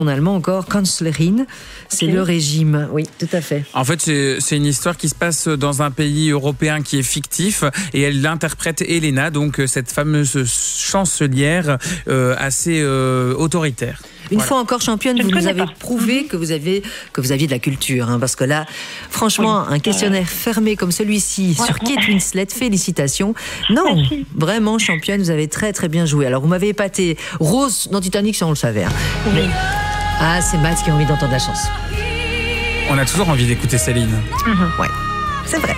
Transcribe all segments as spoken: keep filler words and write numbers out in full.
En allemand encore, Kanzlerin, c'est okay. Le régime. Oui, tout à fait. En fait, c'est, c'est une histoire qui se passe dans un pays européen qui est fictif et elle interprète Elena, donc cette fameuse chancelière euh, assez euh, autoritaire. Une voilà. fois encore championne, Je vous nous avez pas. prouvé mm-hmm. que vous avez que vous aviez de la culture, hein, parce que là, franchement, oui. un questionnaire ouais. fermé comme celui-ci ouais. sur Kate Winslet, félicitations. Non, Merci. Vraiment championne, vous avez très très bien joué. Alors vous m'avez épaté. Rose dans Titanic, ça on le savait. Hein. Oui. Mais ah, c'est Matt qui a envie d'entendre la chanson. On a toujours envie d'écouter Céline. Mm-hmm. Ouais, c'est vrai.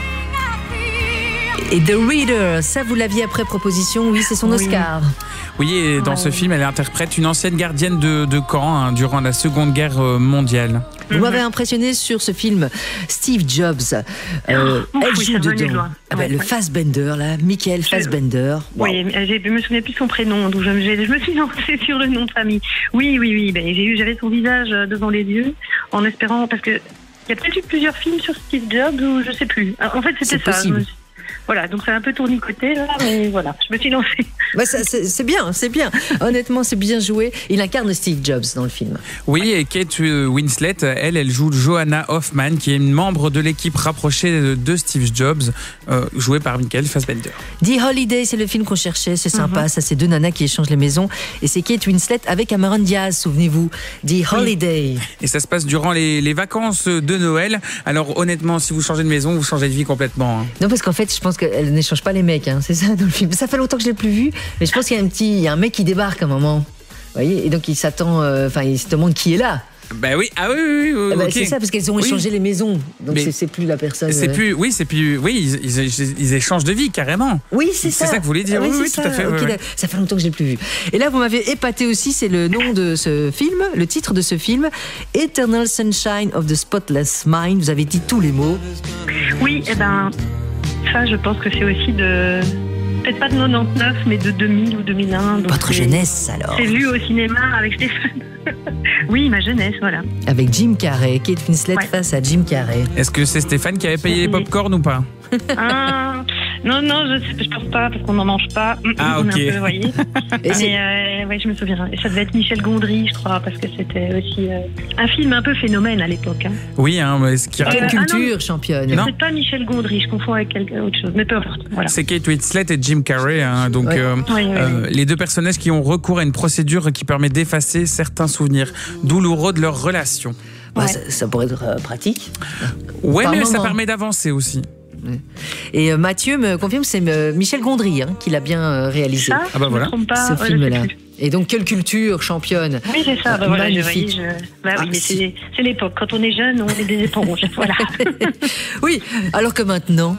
Et The Reader, ça vous l'aviez après proposition, oui, c'est son oui. Oscar. Oui, et dans ouais. ce film, elle interprète une ancienne gardienne de, de camp hein, durant la Seconde Guerre mondiale. Vous mm-hmm. m'avez impressionné sur ce film Steve Jobs. Euh, oh, elle oui, joue dedans. Ah ouais, ben, le ouais. Fassbender, là, Michael Fassbender. Wow. Oui, je me souviens plus de son prénom, donc je, je, je me suis lancée sur le nom de famille. Oui, oui, oui, ben, j'ai eu, j'avais son visage devant les yeux, en espérant, parce que il y a peut-être eu plusieurs films sur Steve Jobs, ou je sais plus. En fait, c'était c'est ça. Possible. Voilà, donc c'est un peu tournicoté là, mais voilà, je me suis lancée. Bah ça, c'est, c'est bien, c'est bien. Honnêtement, c'est bien joué. Il incarne Steve Jobs dans le film. Oui, et Kate Winslet, elle, elle joue Johanna Hoffman, qui est une membre de l'équipe rapprochée de Steve Jobs, euh, jouée par Michael Fassbender. The Holiday, c'est le film qu'on cherchait, c'est sympa. Mm-hmm. Ça, c'est deux nanas qui échangent les maisons. Et c'est Kate Winslet avec Cameron Diaz, souvenez-vous. The Holiday. Oui. Et ça se passe durant les, les vacances de Noël. Alors honnêtement, si vous changez de maison, vous changez de vie complètement. Hein. Non, parce qu'en fait, je pense qu'elle n'échange pas les mecs, hein. C'est ça dans le film. Ça fait longtemps que je l'ai plus vu, mais je pense qu'il y a un petit, il y a un mec qui débarque à un moment. Vous voyez, et donc il s'attend, enfin euh, il se demande qui est là. Ben oui, ah oui, oui, oui. Ah bah okay. C'est ça, parce qu'elles ont échangé oui. les maisons, donc c'est, c'est plus la personne. C'est euh... plus, oui, c'est plus, oui, ils, ils, ils échangent de vie carrément. Oui, c'est ça. C'est ça que vous voulez dire. Ah, oui, oui, oui ça. tout à fait. Okay, ouais, ouais. Ça fait longtemps que je l'ai plus vu. Et là, vous m'avez épaté aussi, c'est le nom de ce film, le titre de ce film, Eternal Sunshine of the Spotless Mind. Vous avez dit tous les mots. Oui, et eh ben. Ça, je pense que c'est aussi de... Peut-être pas de quatre-vingt-dix-neuf, mais de deux mille ou deux mille un. Donc votre c'est... jeunesse, alors. C'est vu au cinéma avec Stéphane. Oui, ma jeunesse, voilà. Avec Jim Carrey, Kate Winslet ouais. face à Jim Carrey. Est-ce que c'est Stéphane qui avait payé les pop-corn ou pas? Ah, non, non, je, je pense pas, parce qu'on n'en mange pas. Ah, on ok. est un peu, voyez. Mais euh, ouais, je me souviens. Et ça devait être Michel Gondry, je crois, parce que c'était aussi euh, un film un peu phénomène à l'époque. Hein. Oui, hein, mais ce qui euh, Quelle culture, ah non, championne. Non. C'est pas Michel Gondry, je confonds avec quelque autre chose, mais peu importe. Voilà. C'est Kate Winslet et Jim Carrey, hein, donc ouais. Euh, ouais, ouais, euh, ouais. les deux personnages qui ont recours à une procédure qui permet d'effacer certains souvenirs douloureux de leur relation. Ouais. Ouais, ça, ça pourrait être euh, pratique. Ouais, mais moment. Ça permet d'avancer aussi. Et euh, Mathieu me confirme que c'est euh, Michel Gondry hein, qui l'a bien euh, réalisé. Ça, ah bah voilà. Pas, ce ouais, film-là. Et donc, quelle culture, championne. Oui, c'est ça. Bah, voilà, magnifique. Je, je... Bah, oui, ah, mais si. c'est, c'est l'époque. Quand on est jeune, on est des éponges. Voilà. Oui, alors que maintenant.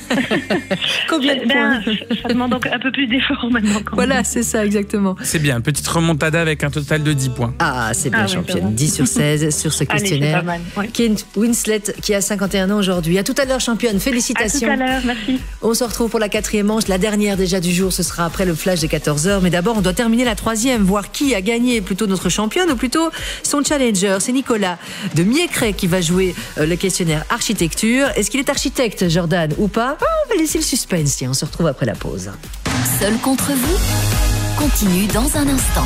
Combien de ben, points ça demande donc un peu plus d'efforts maintenant. Quand voilà, même. C'est ça, exactement. C'est bien. Petite remontada avec un total de dix points. Ah, c'est bien, ah, championne. Ouais, dix sur seize sur ce questionnaire. Allez, c'est pas mal. Ouais. Kate Winslet, qui a cinquante et un ans aujourd'hui. À tout à l'heure, championne. Félicitations. À tout à l'heure, merci. On se retrouve pour la quatrième manche. La dernière déjà du jour, ce sera après le flash des quatorze heures. Mais d'abord, on doit terminer la troisième, voir qui a gagné, plutôt notre championne ou plutôt son challenger. C'est Nicolas de Miécret qui va jouer euh, le questionnaire architecture. Est-ce qu'il est architecte, Jordan, ou pas? Oh, on va laisser le suspense. Tiens, on se retrouve après la pause. Seul contre vous continue dans un instant.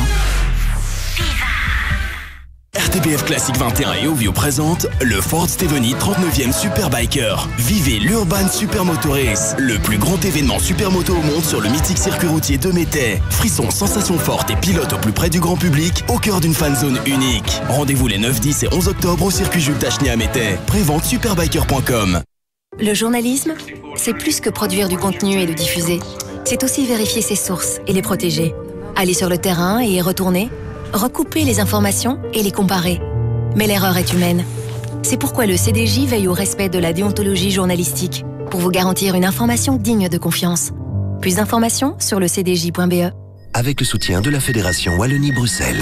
R T B F Classique vingt et un et Ovio présente le Ford Steveni trente-neuvième Superbiker. Vivez l'Urban Supermoto Race, le plus grand événement supermoto au monde sur le mythique circuit routier de Métais. Frissons, sensations fortes et pilote au plus près du grand public, au cœur d'une fan zone unique. Rendez-vous les neuf, dix et onze octobre au circuit Jules Tacheny à Métais. Prévente superbiker point com. Le journalisme, c'est plus que produire du contenu et le diffuser. C'est aussi vérifier ses sources et les protéger. Aller sur le terrain et y retourner. Recouper les informations et les comparer. Mais l'erreur est humaine. C'est pourquoi le C D J veille au respect de la déontologie journalistique, pour vous garantir une information digne de confiance. Plus d'informations sur le c d j point b e. Avec le soutien de la Fédération Wallonie-Bruxelles.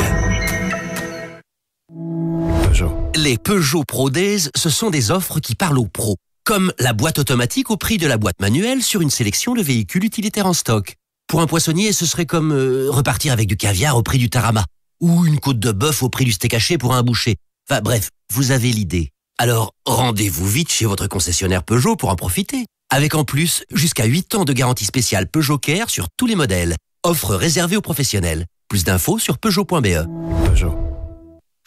Peugeot. Les Peugeot Pro Days, ce sont des offres qui parlent aux pros. Comme la boîte automatique au prix de la boîte manuelle sur une sélection de véhicules utilitaires en stock. Pour un poissonnier, ce serait comme euh, repartir avec du caviar au prix du tarama. Ou une côte de bœuf au prix du steak haché pour un boucher. Enfin bref, vous avez l'idée. Alors, rendez-vous vite chez votre concessionnaire Peugeot pour en profiter. Avec en plus, jusqu'à huit ans de garantie spéciale Peugeot Care sur tous les modèles. Offre réservée aux professionnels. Plus d'infos sur peugeot point b e. Peugeot.